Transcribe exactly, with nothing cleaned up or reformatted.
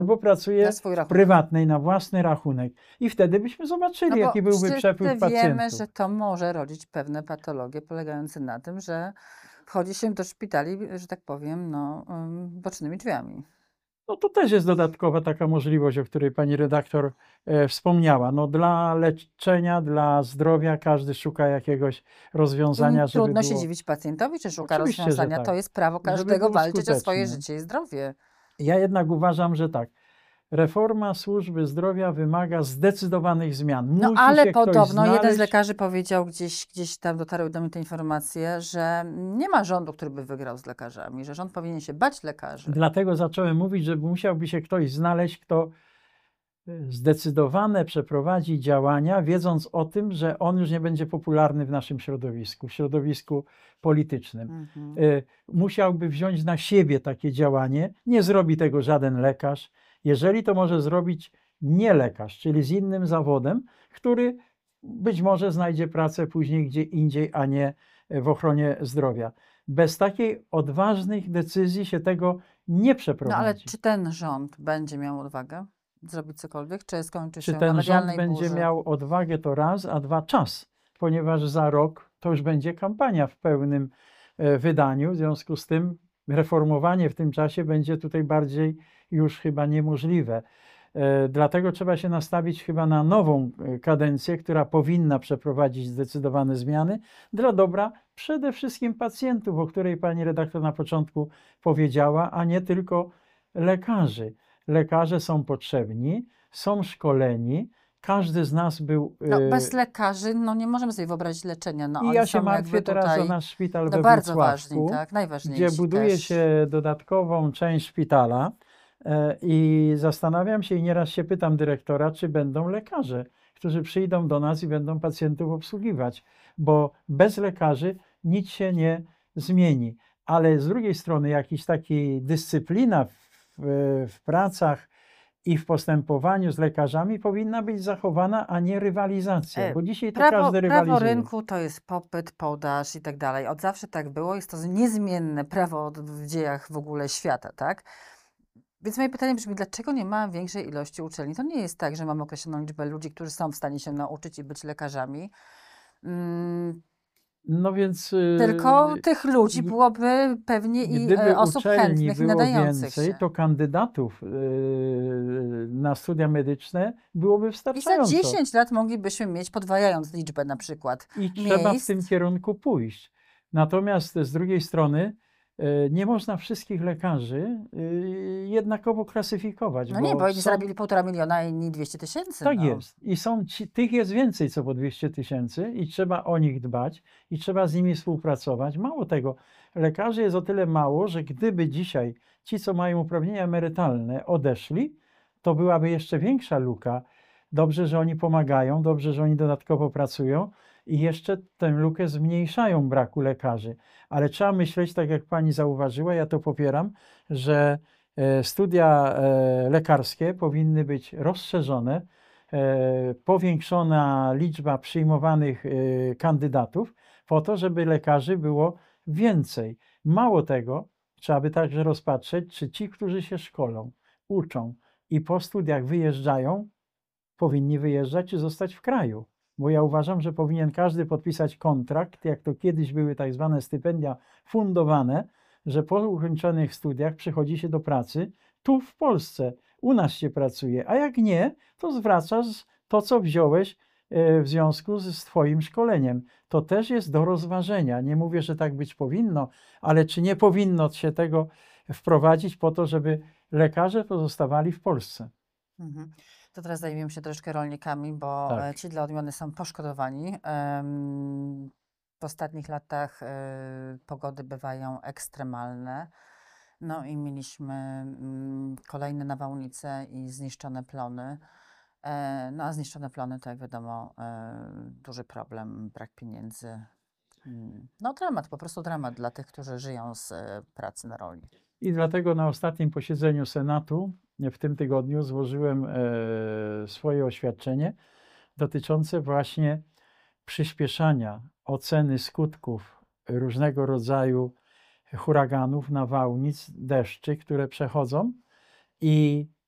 albo pracuje Na swój w rachunek. prywatnej, na własny rachunek. I wtedy byśmy zobaczyli, No bo jaki byłby wszyscy przepływ wiemy, pacjentów. że to może rodzić pewne patologie polegające na tym, że wchodzi się do szpitali, że tak powiem, no, ym, bocznymi drzwiami. No to też jest dodatkowa taka możliwość, o której pani redaktor e, wspomniała. No dla leczenia, dla zdrowia każdy szuka jakiegoś I rozwiązania, żeby trudno się było, dziwić pacjentowi, czy szuka oczywiście, że rozwiązania. tak, To jest prawo żeby każdego było walczyć o swoje skuteczne. życie i zdrowie. Ja jednak uważam, że tak. Reforma służby zdrowia wymaga zdecydowanych zmian. No Musi ale się ktoś podobno jeden z znaleźć. lekarzy powiedział, gdzieś, gdzieś tam dotarły do mnie te informacje, że nie ma rządu, który by wygrał z lekarzami, że rząd powinien się bać lekarzy. Dlatego zacząłem mówić, że musiałby się ktoś znaleźć, kto zdecydowane przeprowadzi działania, wiedząc o tym, że on już nie będzie popularny w naszym środowisku, w środowisku politycznym. Mhm. Y, Musiałby wziąć na siebie takie działanie. Nie zrobi tego żaden lekarz. Jeżeli to może zrobić nie lekarz, czyli z innym zawodem, który być może znajdzie pracę później gdzie indziej, a nie w ochronie zdrowia. Bez takiej odważnych decyzji się tego nie No przeprowadzi. ale czy ten rząd będzie miał odwagę zrobić cokolwiek, czy skończy Czy się na ten rząd medialnej będzie burzy? miał odwagę, to raz, a dwa czas, ponieważ za rok to już będzie kampania w pełnym e, wydaniu, w związku z tym reformowanie w tym czasie będzie tutaj bardziej już chyba niemożliwe. E, Dlatego trzeba się nastawić chyba na nową e, kadencję, która powinna przeprowadzić zdecydowane zmiany dla dobra przede wszystkim pacjentów, o której pani redaktor na początku powiedziała, a nie tylko lekarzy. Lekarze są potrzebni, są szkoleni. Każdy z nas był. No, e, bez lekarzy no, nie możemy sobie wyobrazić leczenia. No, I oni ja się są martwię jakby teraz o tutaj nasz szpital no, we bardzo ważni, Włocławku, tak? gdzie Najważniejsi buduje też. się dodatkową część szpitala. e, I zastanawiam się i nieraz się pytam dyrektora, czy będą lekarze, którzy przyjdą do nas i będą pacjentów obsługiwać, bo bez lekarzy nic się nie zmieni. Ale z drugiej strony jakiś taki dyscyplina w, w pracach i w postępowaniu z lekarzami powinna być zachowana, a nie rywalizacja, E, bo dzisiaj to Prawo, każdy prawo rywalizuje. rynku to jest popyt, podaż i tak dalej. Od zawsze tak było. Jest to niezmienne prawo od- w dziejach w ogóle świata, tak? Więc moje pytanie brzmi, dlaczego nie ma większej ilości uczelni? To nie jest tak, że mamy określoną liczbę ludzi, którzy są w stanie się nauczyć i być lekarzami. Mm, No więc tylko yy, tych ludzi i- byłoby pewnie i gdyby e, osób uczelni chętnych i było nadających więcej, się. to kandydatów yy, na studia medyczne byłoby I za wystarczająco. dziesięć lat moglibyśmy mieć, podwajając liczbę na przykład I trzba w miejsc. tym kierunku pójść. Natomiast z drugiej strony yy, nie można wszystkich lekarzy yy, jednakowo klasyfikować, No nie, bo jedni są, zarobili półtora miliona, a inni dwieście tysięcy. tak no. jest. I są ci, tych jest więcej co po dwieście tysięcy i trzeba o nich dbać i trzeba z nimi współpracować. Mało tego, lekarzy jest o tyle mało, że gdyby dzisiaj ci, co mają uprawnienia emerytalne, odeszli, to byłaby jeszcze większa luka. Dobrze, że oni pomagają, dobrze, że oni dodatkowo pracują i jeszcze tę lukę zmniejszają braku lekarzy. Ale trzeba myśleć, tak jak pani zauważyła, ja to popieram, że e, studia e, lekarskie powinny być rozszerzone, e, powiększona liczba przyjmowanych e, kandydatów, po to, żeby lekarzy było więcej. Mało tego, trzeba by także rozpatrzeć, czy ci, którzy się szkolą, uczą i po studiach wyjeżdżają, powinni wyjeżdżać czy zostać w kraju. Bo ja uważam, że powinien każdy podpisać kontrakt, jak to kiedyś były tak zwane stypendia fundowane, że po ukończonych studiach przychodzi się do pracy tu w Polsce, u nas się pracuje, a jak nie, to zwracasz to, co wziąłeś e, w związku z z Twoim szkoleniem. To też jest do rozważenia. Nie mówię, że tak być powinno, ale czy nie powinno się tego wprowadzić po to, żeby lekarze pozostawali w Polsce? Mhm. To teraz zajmiemy się troszkę rolnikami, bo Tak. e, ci dla odmiany są poszkodowani. Em, W ostatnich latach e, pogody bywają ekstremalne. No i mieliśmy mm, kolejne nawałnice i zniszczone plony. E, No a zniszczone plony to jak wiadomo e, duży problem, brak pieniędzy. Mm, No dramat, po prostu dramat dla tych, którzy żyją z e, pracy na roli. I dlatego na ostatnim posiedzeniu Senatu w tym tygodniu złożyłem e, swoje oświadczenie dotyczące właśnie przyspieszania oceny skutków różnego rodzaju huraganów, nawałnic, deszczy, które przechodzą i